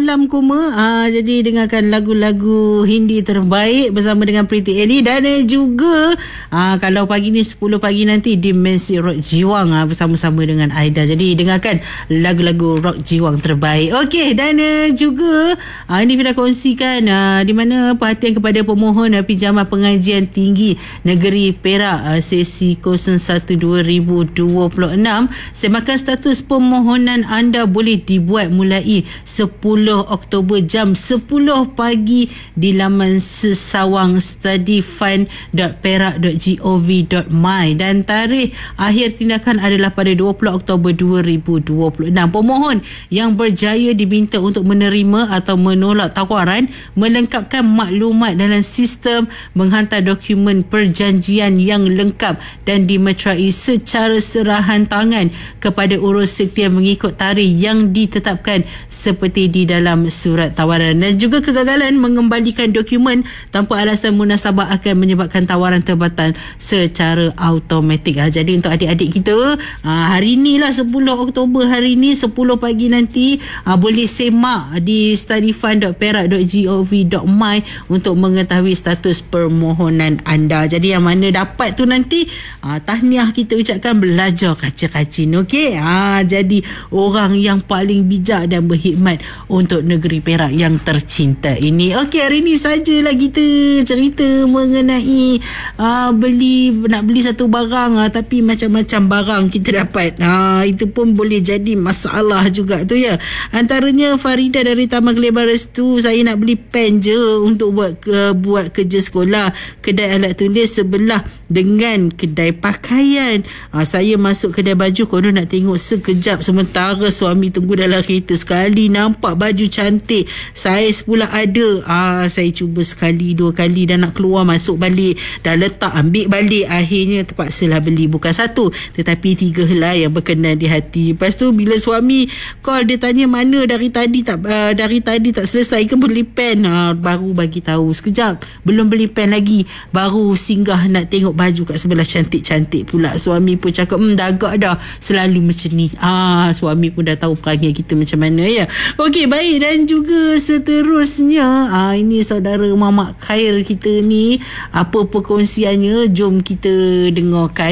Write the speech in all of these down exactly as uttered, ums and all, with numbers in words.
Alam Kuma. uh, Jadi dengarkan lagu-lagu Hindi terbaik bersama dengan Pretty Ellie. Dan uh, juga uh, kalau pagi ni sepuluh pagi nanti Dimensi Rock Jiwang uh, bersama-sama dengan Aida. Jadi dengarkan lagu-lagu rock jiwang terbaik. Okey, dan uh, juga uh, ini kita kongsikan uh, di mana perhatian kepada pemohon uh, pinjaman pengajian tinggi Negeri Perak uh, sesi kosong satu dua ribu dua puluh enam. Semakan status permohonan anda boleh dibuat mulai sepuluh Oktober jam sepuluh pagi di laman sesawang studyfund dot perak dot gov dot my dan tarikh akhir tindakan adalah pada dua puluh Oktober dua ribu dua puluh enam. Pemohon yang berjaya diminta untuk menerima atau menolak tawaran melengkapkan maklumat dalam sistem, menghantar dokumen perjanjian yang lengkap dan dimeterai secara serahan tangan kepada urus setia mengikut tarikh yang ditetapkan seperti di dalam surat tawaran. Dan juga kegagalan mengembalikan dokumen tanpa alasan munasabah akan menyebabkan tawaran terbatal secara automatik. Ha, jadi untuk adik-adik kita, ha, hari ni lah sepuluh Oktober, hari ni sepuluh pagi nanti, ha, boleh semak di studyfund dot perak dot gov dot my untuk mengetahui status permohonan anda. Jadi yang mana dapat tu nanti, ha, tahniah kita ucapkan, belajar kaca-kacin. Okey, ha, jadi orang yang paling bijak dan berkhidmat untuk negeri Perak yang tercinta ini. Okey, hari ni sajalah kita cerita mengenai uh, beli nak beli satu barang, uh, tapi macam-macam barang kita dapat. Uh, itu pun boleh jadi masalah juga tu ya. Antaranya Farida dari Taman Kelebar Restu, saya nak beli pen je untuk buat uh, buat kerja sekolah. Kedai alat tulis sebelah dengan kedai pakaian. Uh, saya masuk kedai baju, konon nak tengok sekejap, sementara suami tunggu dalam kereta. Sekali nampak baju cantik, saiz pula ada. Ah, saya cuba sekali dua kali dan nak keluar masuk balik, dah letak ambil balik. Akhirnya terpaksalah beli, bukan satu tetapi tiga helai yang berkenan di hati. Lepas tu bila suami call, dia tanya mana dari tadi tak uh, dari tadi tak selesai ke beli pen. Ah, baru bagi tahu sekejap belum beli pen lagi, baru singgah nak tengok baju kat sebelah, cantik-cantik pula. Suami pun cakap hmm dah agak dah, selalu macam ni. Ah, suami pun dah tahu perangai kita macam mana ya. Okey, baik. Dan juga seterusnya, ah, ini saudara Mamak Khair kita ni, apa perkongsiannya, jom kita dengarkan.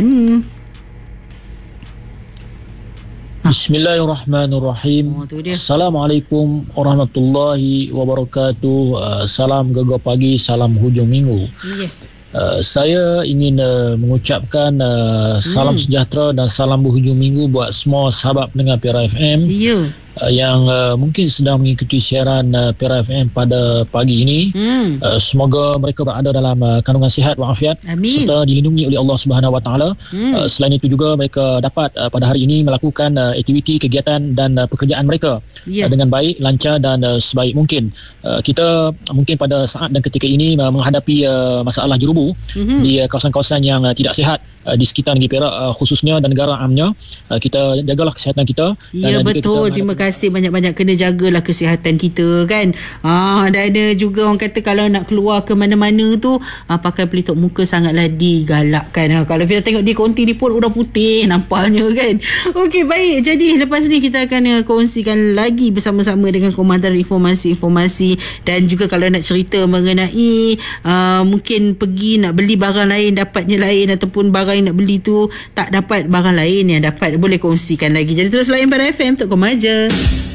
Bismillahirrahmanirrahim. Oh, Assalamualaikum warahmatullahi wabarakatuh. Uh, salam gegar pagi, salam hujung minggu. Yeah. Uh, saya ingin uh, mengucapkan uh, salam hmm. sejahtera dan salam berhujung minggu buat semua sahabat pendengar Perak F M. Ya. Yeah. Uh, yang uh, mungkin sedang mengikuti siaran uh, Perak F M pada pagi ini. Hmm. Uh, semoga mereka berada dalam uh, kandungan sihat walafiat serta dilindungi oleh Allah Subhanahu Wa Taala. Hmm. Uh, selain itu juga mereka dapat uh, pada hari ini melakukan uh, aktiviti, kegiatan dan uh, pekerjaan mereka yeah. uh, dengan baik, lancar dan uh, sebaik mungkin. Uh, kita mungkin pada saat dan ketika ini uh, menghadapi uh, masalah jerubu mm-hmm. di uh, kawasan-kawasan yang uh, tidak sihat uh, di sekitar negeri Perak uh, khususnya dan negara amnya. Uh, kita jagalah kesihatan kita. Ya, betul. Terima kasih. Kasih banyak-banyak, kena jagalah kesihatan kita kan. Ah, dan ada juga orang kata kalau nak keluar ke mana-mana tu, ah, pakai pelitup muka sangatlah digalakkan. Ah, kalau kita tengok di konti ni pun udah putih nampaknya kan. Okey, baik. Jadi lepas ni kita akan uh, kongsikan lagi bersama-sama dengan komandan informasi-informasi, dan juga kalau nak cerita mengenai uh, mungkin pergi nak beli barang lain dapatnya lain, ataupun barang yang nak beli tu tak dapat barang lain yang dapat, boleh kongsikan lagi. Jadi terus layan pada F M untuk Komaja.